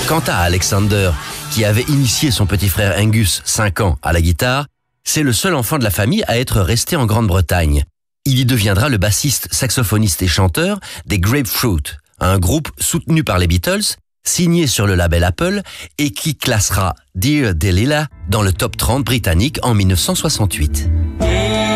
Quant à Alexander, qui avait initié son petit frère Angus, 5 ans, à la guitare, c'est le seul enfant de la famille à être resté en Grande-Bretagne. Il y deviendra le bassiste, saxophoniste et chanteur des Grapefruit, un groupe soutenu par les Beatles, signé sur le label Apple et qui classera Dear Delilah dans le top 30 britannique en 1968.